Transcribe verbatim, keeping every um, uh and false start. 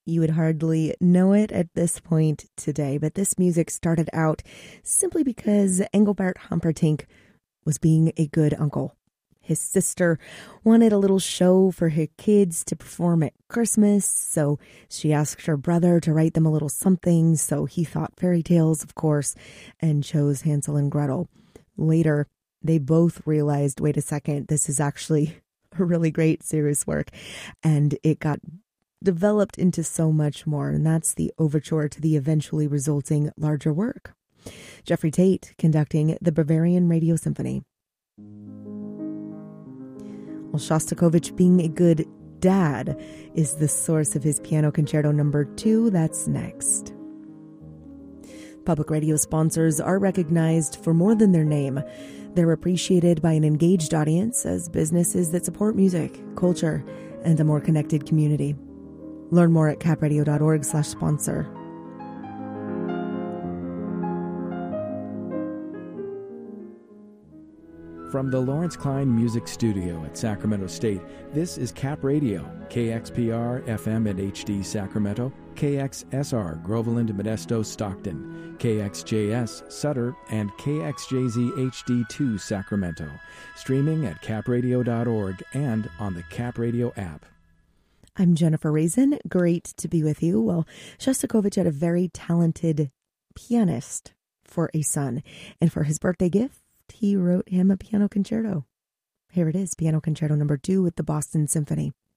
You would hardly know it at this point today, but this music started out simply because Engelbert Humperdinck was being a good uncle. His sister wanted a little show for her kids to perform at Christmas, so she asked her brother to write them a little something, so he thought fairy tales, of course, and chose Hansel and Gretel. Later, they both realized, wait a second, this is actually a really great serious work, and it got developed into so much more, and that's the overture to the eventually resulting larger work. Jeffrey Tate conducting the Bavarian Radio Symphony. Well, Shostakovich, being a good dad, is the source of his Piano Concerto number two. That's next. Public radio sponsors are recognized for more than their name. They're appreciated by an engaged audience as businesses that support music, culture, and a more connected community. Learn more at capradio.org slash sponsor. From the Lawrence Klein Music Studio at Sacramento State, this is Cap Radio, K X P R F M and H D Sacramento, K X S R Groveland, Modesto, Stockton, K X J S Sutter, and K X J Z H D two Sacramento. Streaming at capradio dot org and on the Cap Radio app. I'm Jennifer Raisin. Great to be with you. Well, Shostakovich had a very talented pianist for a son, and for his birthday gift, he wrote him a piano concerto. Here it is, Piano Concerto number two with the Boston Symphony.